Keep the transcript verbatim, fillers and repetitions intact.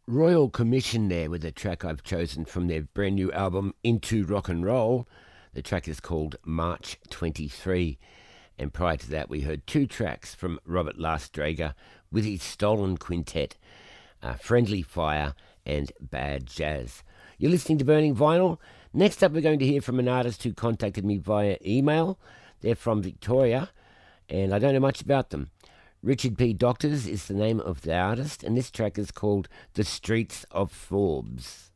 Royal Commission there with a track I've chosen from their brand new album Into Rock and Roll. The track is called March twenty-three. And prior to that, we heard two tracks from Robert Lastdrager with his Stolen Quintet, uh, Friendly Fire and Bad Jazz. You're listening to Burning Vinyl. Next up, we're going to hear from an artist who contacted me via email. They're from Victoria, and I don't know much about them. Richard P. Doctors is the name of the artist, and this track is called The Streets of Forbes.